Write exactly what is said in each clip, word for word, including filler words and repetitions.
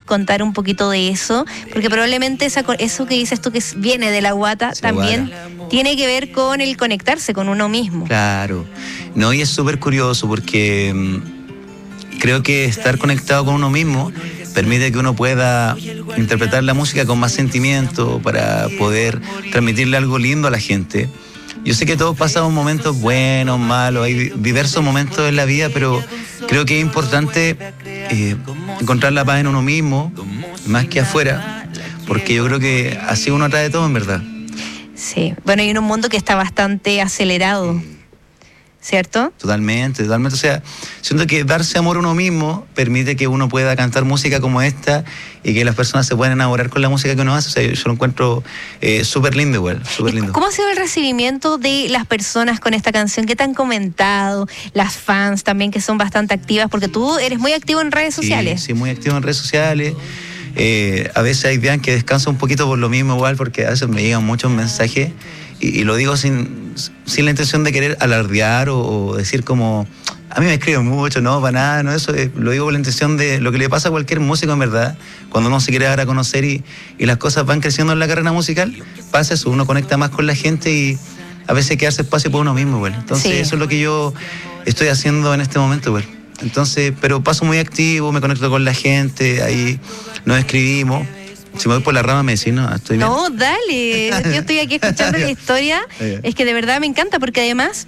contar un poquito de eso, porque probablemente esa, eso que dices tú que viene de la guata Se también guara. tiene que ver con el conectarse con uno mismo. Claro. No, y es súper curioso porque mmm, creo que estar conectado con uno mismo permite que uno pueda interpretar la música con más sentimiento para poder transmitirle algo lindo a la gente. Yo sé que todos pasamos momentos buenos, malos, hay diversos momentos en la vida, pero creo que es importante eh, encontrar la paz en uno mismo, más que afuera, porque yo creo que así uno atrae todo en verdad. Sí, bueno, y en un mundo que está bastante acelerado, ¿cierto? Totalmente, totalmente. O sea, siento que darse amor a uno mismo permite que uno pueda cantar música como esta y que las personas se puedan enamorar con la música que uno hace. O sea, yo, yo lo encuentro eh, súper lindo igual, súper lindo. ¿Cómo ha sido el recibimiento de las personas con esta canción? ¿Qué te han comentado? Las fans también, que son bastante activas, porque tú eres muy activo en redes sociales. Sí, sí, muy activo en redes sociales. Eh, a veces hay días que descanso un poquito por lo mismo igual, porque a veces me llegan muchos mensajes y, y lo digo sin, sin la intención de querer alardear o, o decir como, a mí me escriben mucho, no, para nada, no, eso eh, lo digo con la intención de lo que le pasa a cualquier músico en verdad, cuando uno se quiere dar a conocer y, y las cosas van creciendo en la carrera musical, pasa eso, uno conecta más con la gente y a veces hay que darse espacio por uno mismo igual. Entonces sí, eso es lo que yo estoy haciendo en este momento igual. Entonces, pero paso muy activo, me conecto con la gente, ahí nos escribimos. Si me voy por la rama me decís, no, estoy bien. No, dale, yo estoy aquí escuchando la historia, es que de verdad me encanta, porque además,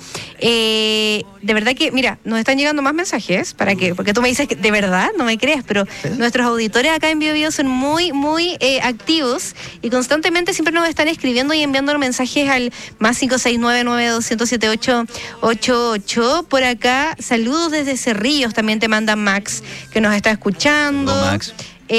eh, de verdad que, mira, nos están llegando más mensajes, ¿para qué? Porque tú me dices que de verdad, no me creas, pero ¿sí? Nuestros auditores acá en Bio Bio son muy, muy eh, activos y constantemente siempre nos están escribiendo y enviando mensajes al más cinco seis nueve nueve dos cero siete ocho ocho ocho. Por acá, saludos desde Cerrillos, también te manda Max, que nos está escuchando. Hola, Max.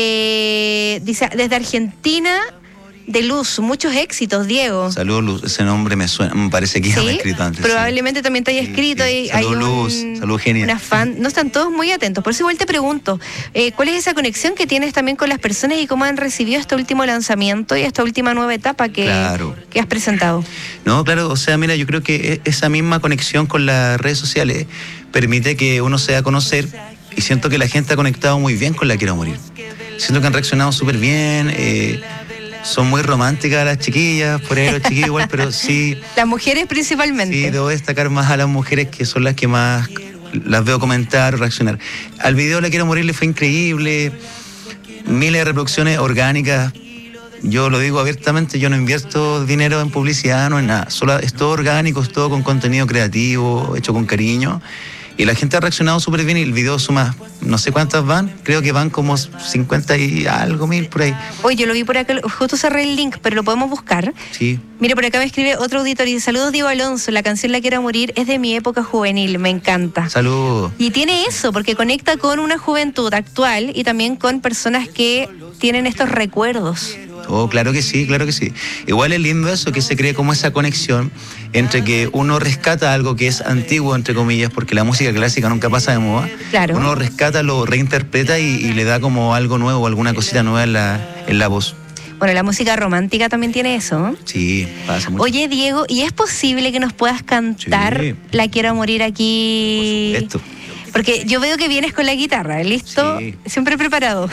Eh, dice, desde Argentina, de Luz, muchos éxitos, Diego. Saludos, Luz, ese nombre me suena, me parece que ya ¿Sí? me he escrito antes. Probablemente sí. También te haya escrito. Sí, sí. Saludos, Luz, saludos, genial. Una fan, no están todos muy atentos, por eso igual te pregunto, eh, ¿cuál es esa conexión que tienes también con las personas y cómo han recibido este último lanzamiento y esta última nueva etapa que, claro. que has presentado? No, claro, o sea, mira, yo creo que esa misma conexión con las redes sociales permite que uno se dé a conocer y siento que la gente ha conectado muy bien con La Quiero Morir. Siento que han reaccionado súper bien, eh, son muy románticas las chiquillas, por ahí los chiquillos igual, pero sí... Las mujeres principalmente. Sí, debo destacar más a las mujeres, que son las que más las veo comentar o reaccionar. Al video La Quiero Morir le fue increíble, miles de reproducciones orgánicas. Yo lo digo abiertamente, yo no invierto dinero en publicidad, no en nada, solo es todo orgánico, es todo con contenido creativo, hecho con cariño. Y la gente ha reaccionado súper bien y el video suma, no sé cuántas van, creo que van como cincuenta y algo mil por ahí. Oye, yo lo vi por acá, justo cerré el link, pero lo podemos buscar. Sí. Mire, por acá me escribe otro auditor y dice, saludos Diego Alonso, la canción La Quiero Morir es de mi época juvenil, me encanta. Saludos. Y tiene eso, porque conecta con una juventud actual y también con personas que tienen estos recuerdos. Oh, claro que sí, claro que sí. Igual es lindo eso, que se cree como esa conexión entre que uno rescata algo que es antiguo, entre comillas, porque la música clásica nunca pasa de moda. Claro. Uno rescata, lo reinterpreta y, y le da como algo nuevo, alguna cosita nueva en la, en la voz. Bueno, la música romántica también tiene eso, ¿eh? Sí, pasa mucho. Oye, Diego, ¿y es posible que nos puedas cantar sí. La Quiero Morir aquí? Por supuesto. Porque yo veo que vienes con la guitarra, ¿listo? Sí. Siempre preparado.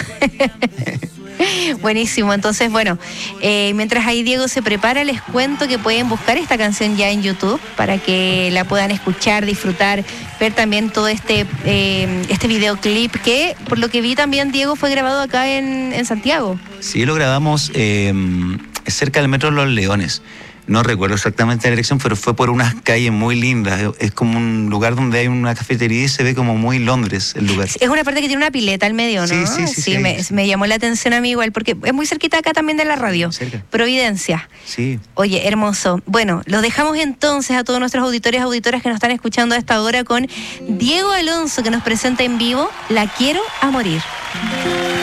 Buenísimo, entonces bueno, eh, mientras ahí Diego se prepara, les cuento que pueden buscar esta canción ya en YouTube para que la puedan escuchar, disfrutar, ver también todo este eh, este videoclip que, por lo que vi también, Diego, fue grabado acá en, en Santiago. Sí, lo grabamos eh, cerca del Metro Los Leones. No recuerdo exactamente la dirección, pero fue por unas calles muy lindas. Es como un lugar donde hay una cafetería y se ve como muy Londres el lugar. Es una parte que tiene una pileta al medio, ¿no? Sí, sí, sí. Sí, sí, me, sí. me llamó la atención a mí igual, porque es muy cerquita acá también de la radio. Cerca. Providencia. Sí. Oye, hermoso. Bueno, los dejamos entonces a todos nuestros auditores y auditoras que nos están escuchando a esta hora con Diego Alonso, que nos presenta en vivo La Quiero a Morir.